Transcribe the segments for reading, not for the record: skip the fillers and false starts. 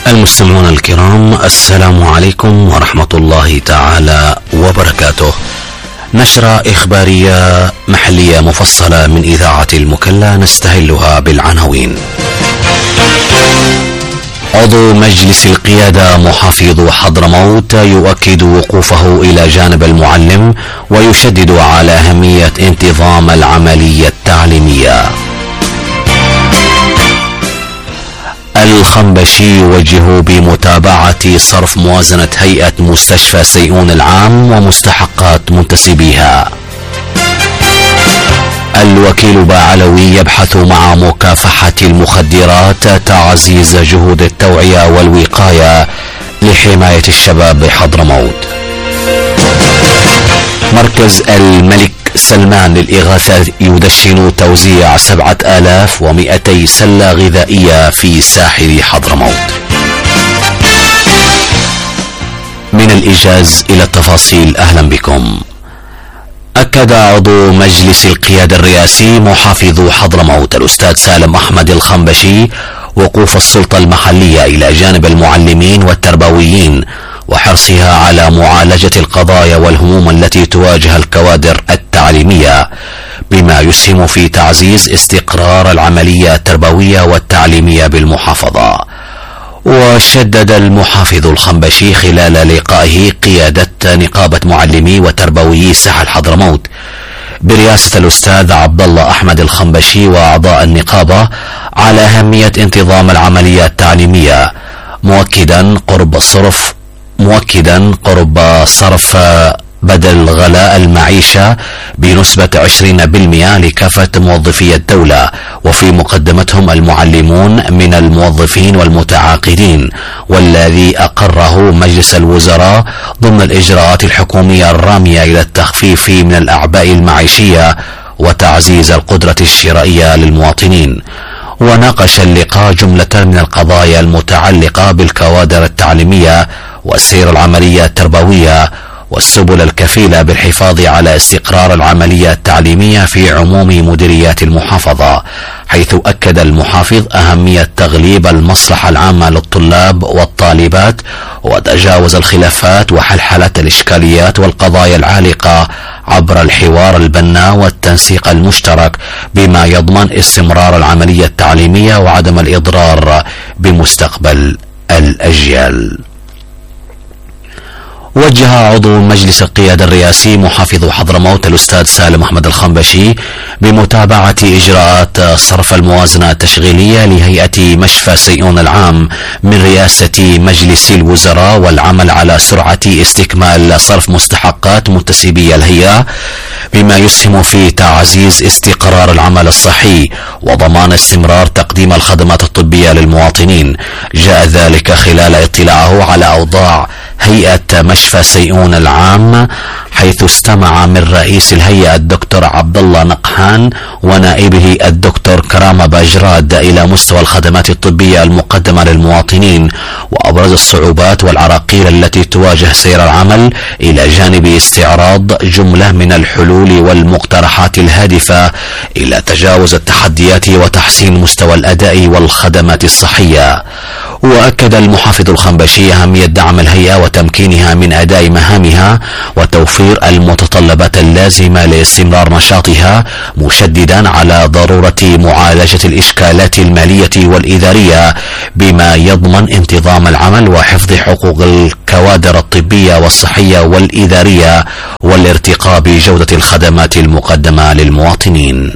المستمعون الكرام، السلام عليكم ورحمة الله تعالى وبركاته. نشرة إخبارية محلية مفصلة من إذاعة المكلا نستهلها بالعناوين. عضو مجلس القيادة محافظ حضرموت يؤكد وقوفه إلى جانب المعلم ويشدد على أهمية انتظام العملية التعليمية. الخنبشي يوجه بمتابعة صرف موازنة هيئة مستشفى سيئون العام ومستحقات منتسبيها. الوكيل باعلوي يبحث مع مكافحة المخدرات تعزيز جهود التوعية والوقاية لحماية الشباب بحضرموت. مركز الملك سلمان للإغاثة يدشن توزيع 7200 سلة غذائية في ساحل حضرموت. من الإيجاز إلى التفاصيل، أهلا بكم. أكد عضو مجلس القيادة الرئاسي محافظ حضرموت الأستاذ سالم أحمد الخنبشي وقوف السلطة المحلية إلى جانب المعلمين والتربويين وحرصها على معالجة القضايا والهموم التي تواجه الكوادر التعليمية، بما يسهم في تعزيز استقرار العملية التربوية والتعليمية بالمحافظة. وشدد المحافظ الخنبشي خلال لقائه قيادة نقابة معلمي وتربويي ساحل حضرموت برئاسة الأستاذ عبد الله أحمد الخنبشي وأعضاء النقابة على أهمية انتظام العملية التعليمية، مؤكدا قرب صرف بدل غلاء المعيشة بنسبة 20% لكافة موظفي الدولة، وفي مقدمتهم المعلمون من الموظفين والمتعاقدين، والذي أقره مجلس الوزراء ضمن الإجراءات الحكومية الرامية إلى التخفيف من الأعباء المعيشية وتعزيز القدرة الشرائية للمواطنين. وناقش اللقاء جملة من القضايا المتعلقة بالكوادر التعليمية والسير العملية التربوية والسبل الكفيلة بالحفاظ على استقرار العملية التعليمية في عموم مديريات المحافظة، حيث أكد المحافظ أهمية تغليب المصلحة العامة للطلاب والطالبات وتجاوز الخلافات وحلحلة الإشكاليات والقضايا العالقة عبر الحوار البناء والتنسيق المشترك، بما يضمن استمرار العملية التعليمية وعدم الإضرار بمستقبل الأجيال. وجه عضو مجلس القيادة الرئاسي محافظ حضرموت الأستاذ سالم أحمد الخنبشي بمتابعة إجراءات صرف الموازنة التشغيلية لهيئة مشفى سيئون العام من رئاسة مجلس الوزراء والعمل على سرعة استكمال صرف مستحقات منتسبي الهيئة، بما يسهم في تعزيز استقرار العمل الصحي وضمان استمرار تقديم الخدمات الطبية للمواطنين. جاء ذلك خلال اطلاعه على أوضاع هيئة مشفى سيئون العام، حيث استمع من رئيس الهيئة الدكتور عبد الله نقحان ونائبه الدكتور كرامة باجراد إلى مستوى الخدمات الطبية المقدمة للمواطنين وأبرز الصعوبات والعراقيل التي تواجه سير العمل، إلى جانب استعراض جملة من الحلول والمقترحات الهادفة إلى تجاوز التحديات وتحسين مستوى الأداء والخدمات الصحية. وأكد المحافظ الخنبشي أهمية دعم الهيئة وتمكينها من أداء مهامها وتوفير المتطلبات اللازمة لاستمرار نشاطها، مشددا على ضرورة معالجة الإشكالات المالية والإدارية، بما يضمن انتظام العمل وحفظ حقوق الكوادر الطبية والصحية والإدارية والارتقاء بجودة الخدمات المقدمة للمواطنين.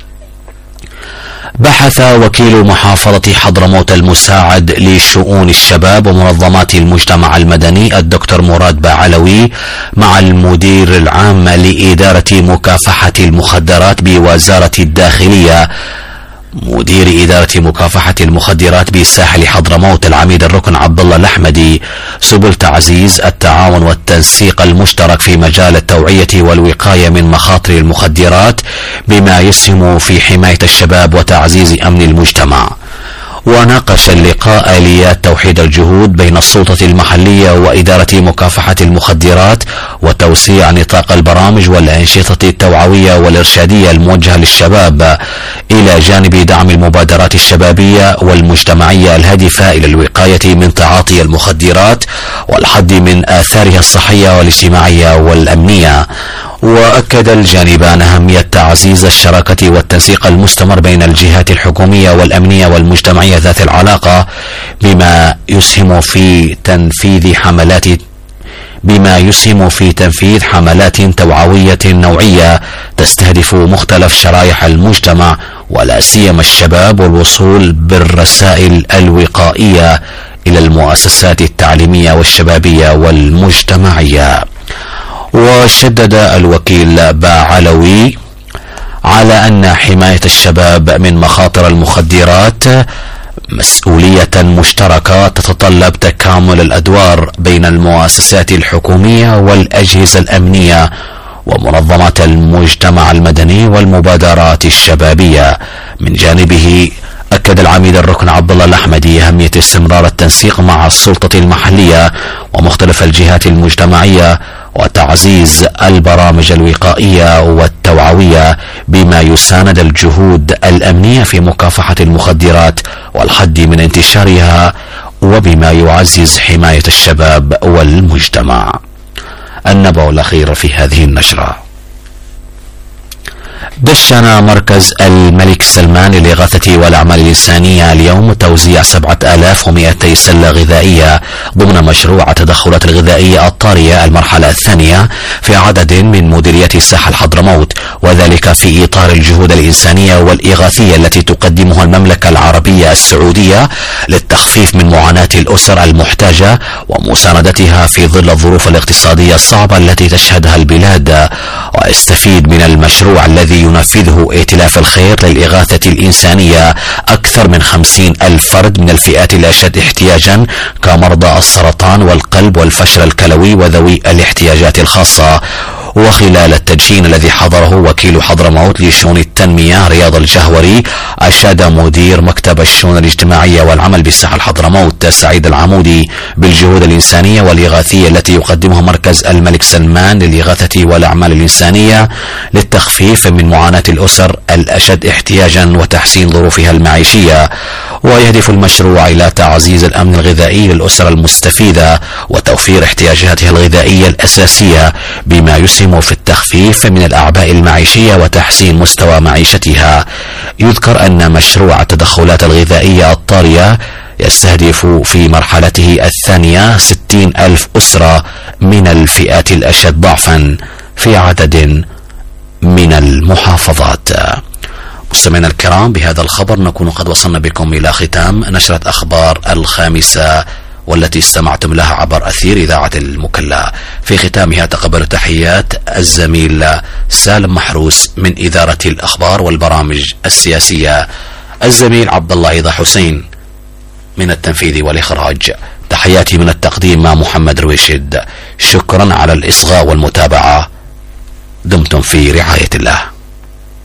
بحث وكيل محافظة حضرموت المساعد لشؤون الشباب ومنظمات المجتمع المدني الدكتور مراد باعلوي مع المدير العام لإدارة مكافحة المخدرات بوزارة الداخلية مدير إدارة مكافحة المخدرات بالساحل حضرموت العميد الركن عبد الله الأحمدي سبل تعزيز التعاون والتنسيق المشترك في مجال التوعية والوقاية من مخاطر المخدرات، بما يسهم في حماية الشباب وتعزيز أمن المجتمع. وناقش اللقاء آليات توحيد الجهود بين السلطة المحلية وإدارة مكافحة المخدرات وتوسيع نطاق البرامج والأنشطة التوعوية والإرشادية الموجهة للشباب، إلى جانب دعم المبادرات الشبابية والمجتمعية الهادفة إلى الوقاية من تعاطي المخدرات والحد من آثارها الصحية والاجتماعية والأمنية. وأكد الجانبان أهمية تعزيز الشراكة والتنسيق المستمر بين الجهات الحكومية والأمنية والمجتمعية ذات العلاقة بما يسهم في تنفيذ حملات توعوية نوعية تستهدف مختلف شرائح المجتمع ولا سيما الشباب، والوصول بالرسائل الوقائية إلى المؤسسات التعليمية والشبابية والمجتمعية. وشدد الوكيل باعلوي على أن حماية الشباب من مخاطر المخدرات مسؤولية مشتركة تتطلب تكامل الأدوار بين المؤسسات الحكومية والأجهزة الأمنية ومنظمات المجتمع المدني والمبادرات الشبابية. من جانبه أكد العميد الركن عبد الله الأحمدي أهمية استمرار التنسيق مع السلطة المحلية ومختلف الجهات المجتمعية وتعزيز البرامج الوقائية والتوعوية بما يساند الجهود الأمنية في مكافحة المخدرات والحد من انتشارها وبما يعزز حماية الشباب والمجتمع. النبأ الأخير في هذه النشرة: دشن مركز الملك سلمان للإغاثة والأعمال الإنسانية اليوم توزيع 7200 سلة غذائية ضمن مشروع التدخلات الغذائية الطارئة المرحلة الثانية في عدد من مديريات ساحل حضرموت، وذلك في إطار الجهود الإنسانية والإغاثية التي تقدمها المملكة العربية السعودية للتخفيف من معاناة الأسر المحتاجة ومساندتها في ظل الظروف الاقتصادية الصعبة التي تشهدها البلاد. ويستفيد من المشروع الذي ينفذه ائتلاف الخير للإغاثة الإنسانية أكثر من 50,000 فرد من الفئات الأشد احتياجا كمرضى السرطان والقلب والفشل الكلوي وذوي الاحتياجات الخاصة. وخلال التدشين الذي حضره وكيل حضرموت لشؤون التنمية رياض الجهوري، أشاد مدير مكتب الشؤون الاجتماعية والعمل بساحل حضرموت سعيد العمودي بالجهود الإنسانية والإغاثية التي يقدمها مركز الملك سلمان للإغاثة والأعمال الإنسانية للتخفيف من معاناة الأسر الأشد احتياجا وتحسين ظروفها المعيشية. ويهدف المشروع إلى تعزيز الأمن الغذائي للأسر المستفيدة وتوفير احتياجاتها الغذائية الأساسية بما يسهم في التخفيف من الأعباء المعيشية وتحسين مستوى معيشتها. يذكر أن مشروع التدخلات الغذائية الطارئة يستهدف في مرحلته الثانية 60,000 أسرة من الفئات الأشد ضعفا في عدد من المحافظات. مستمعينا الكرام، بهذا الخبر نكون قد وصلنا بكم إلى ختام نشرة أخبار 5 والتي استمعتم لها عبر أثير إذاعة المكلا. في ختامها تقبل تحيات الزميل سالم محروس من إدارة الأخبار والبرامج السياسية، الزميل عبد الله عيضة حسين من التنفيذ والإخراج. تحياتي من التقديم مع محمد رويشد. شكرا على الإصغاء والمتابعة. دمتم في رعاية الله.